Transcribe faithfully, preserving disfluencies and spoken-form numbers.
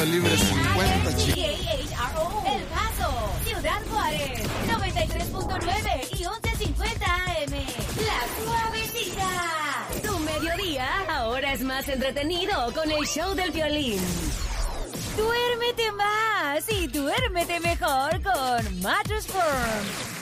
de libre cincuenta, chicos. El Paso, Ciudad Juárez, noventa y tres punto nueve y once cincuenta A M. La Suavecita. Tu mediodía ahora es más entretenido con el show del violín. Duérmete más y duérmete mejor con Mattress Firm.